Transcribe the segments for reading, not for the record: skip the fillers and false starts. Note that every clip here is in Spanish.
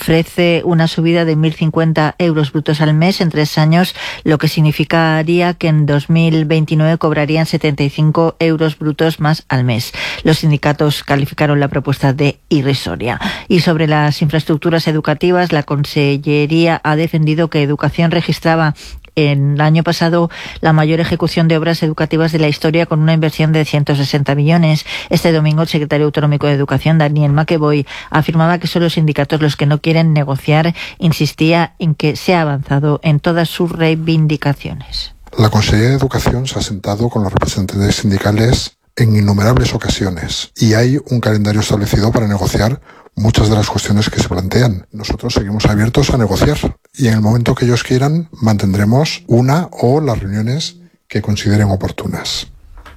ofrece una subida de 1.050 euros brutos al mes en 3 años, lo que significaría que en 2029 cobrarían 75 euros brutos más al mes. Los sindicatos calificaron la propuesta de irrisoria. Y sobre las infraestructuras educativas, la Consellería ha defendido que Educación registraba en el año pasado la mayor ejecución de obras educativas de la historia, con una inversión de 160 millones. Este domingo el secretario autonómico de Educación, Daniel Maqueboy, afirmaba que son los sindicatos los que no quieren negociar. Insistía en que se ha avanzado en todas sus reivindicaciones. La Consellería de Educación se ha sentado con los representantes sindicales en innumerables ocasiones y hay un calendario establecido para negociar muchas de las cuestiones que se plantean. Nosotros seguimos abiertos a negociar y en el momento que ellos quieran mantendremos una o las reuniones que consideren oportunas.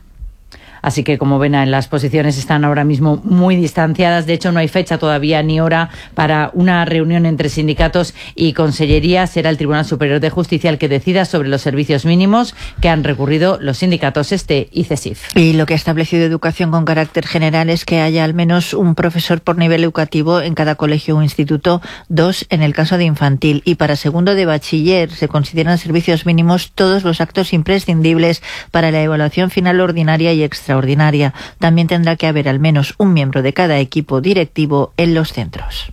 Así que, como ven, las posiciones están ahora mismo muy distanciadas. De hecho, no hay fecha todavía ni hora para una reunión entre sindicatos y Consellería. Será el Tribunal Superior de Justicia el que decida sobre los servicios mínimos que han recurrido los sindicatos STE y CESIF. Y lo que ha establecido Educación con carácter general es que haya al menos un profesor por nivel educativo en cada colegio o instituto, 2 en el caso de infantil. Y para segundo de bachiller se consideran servicios mínimos todos los actos imprescindibles para la evaluación final ordinaria y extraordinaria. También tendrá que haber al menos un miembro de cada equipo directivo en los centros.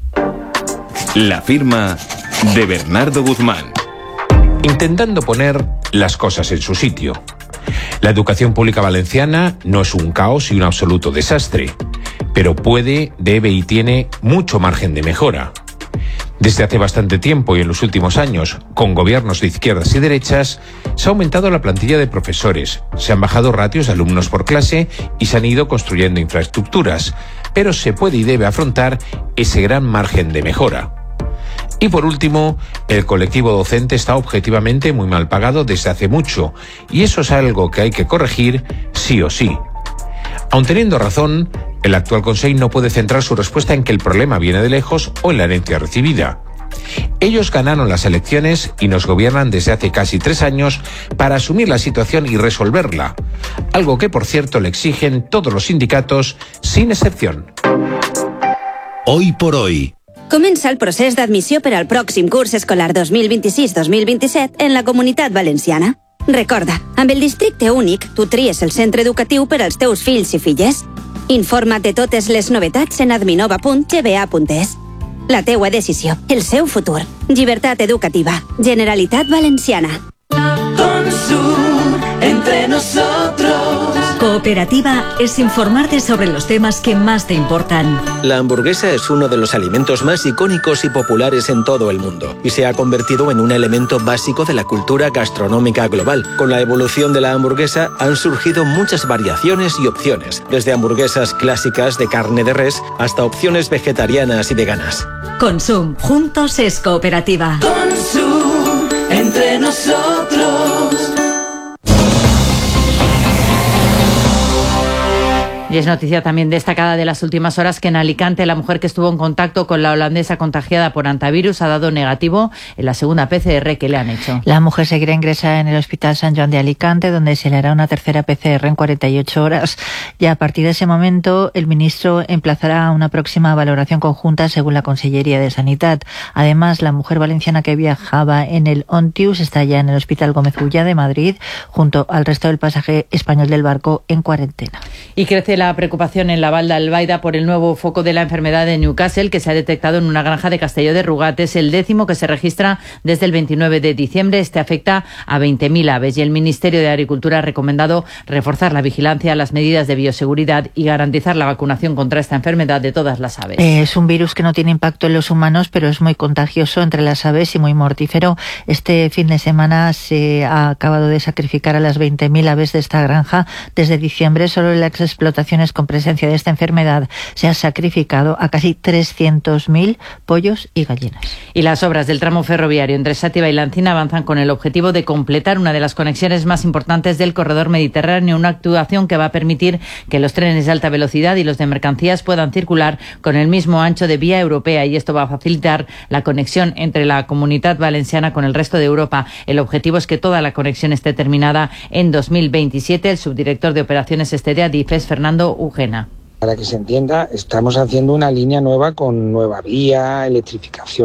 La firma de Bernardo Guzmán. Intentando poner las cosas en su sitio. La educación pública valenciana no es un caos y un absoluto desastre, pero puede, debe y tiene mucho margen de mejora. Desde hace bastante tiempo y en los últimos años, con gobiernos de izquierdas y derechas, se ha aumentado la plantilla de profesores, se han bajado ratios de alumnos por clase y se han ido construyendo infraestructuras, pero se puede y debe afrontar ese gran margen de mejora. Y por último, el colectivo docente está objetivamente muy mal pagado desde hace mucho, y eso es algo que hay que corregir sí o sí. Aun teniendo razón, el actual Consejo no puede centrar su respuesta en que el problema viene de lejos o en la herencia recibida. Ellos ganaron las elecciones y nos gobiernan desde hace casi 3 años para asumir la situación y resolverla, algo que por cierto le exigen todos los sindicatos sin excepción. Hoy por hoy. Comença el procés d'admissió per al pròxim curs escolar 2026-2027 en la Comunitat Valenciana. Recorda, amb el districte únic, tu tries el centre educatiu per als teus fills i filles. Informa't de totes les novetats en adminova.gba.es. La teua decisió, el seu futur. Llibertat educativa. Generalitat Valenciana. Consum entre nosotros. Cooperativa es informarte sobre los temas que más te importan. La hamburguesa es uno de los alimentos más icónicos y populares en todo el mundo y se ha convertido en un elemento básico de la cultura gastronómica global. Con la evolución de la hamburguesa han surgido muchas variaciones y opciones, desde hamburguesas clásicas de carne de res hasta opciones vegetarianas y veganas. Consum, juntos es cooperativa. Consum entre nosotros. Y es noticia también destacada de las últimas horas que en Alicante la mujer que estuvo en contacto con la holandesa contagiada por hantavirus ha dado negativo en la segunda PCR que le han hecho. La mujer seguirá ingresada en el Hospital Sant Joan de Alicante, donde se le hará una tercera PCR en 48 horas. Y a partir de ese momento, el ministro emplazará una próxima valoración conjunta según la Consellería de Sanidad. Además, la mujer valenciana que viajaba en el Ontius está ya en el Hospital Gómez Ulla de Madrid, junto al resto del pasaje español del barco en cuarentena. Y crece la preocupación en la Val d'Albaida por el nuevo foco de la enfermedad de Newcastle que se ha detectado en una granja de Castelló de Rugat. Es el 10º que se registra desde el 29 de diciembre. Este afecta a 20.000 aves y el Ministerio de Agricultura ha recomendado reforzar la vigilancia, las medidas de bioseguridad y garantizar la vacunación contra esta enfermedad de todas las aves. Es un virus que no tiene impacto en los humanos, pero es muy contagioso entre las aves y muy mortífero. Este fin de semana se ha acabado de sacrificar a las 20.000 aves de esta granja. Desde diciembre, solo en las explotaciones con presencia de esta enfermedad se ha sacrificado a casi 300.000 pollos y gallinas. Y las obras del tramo ferroviario entre Xàtiva y Lancina avanzan con el objetivo de completar una de las conexiones más importantes del corredor mediterráneo, una actuación que va a permitir que los trenes de alta velocidad y los de mercancías puedan circular con el mismo ancho de vía europea, y esto va a facilitar la conexión entre la Comunitat Valenciana con el resto de Europa. El objetivo es que toda la conexión esté terminada en 2027. El subdirector de operaciones de Adif es Fernando Ugena. Para que se entienda, estamos haciendo una línea nueva con nueva vía, electrificación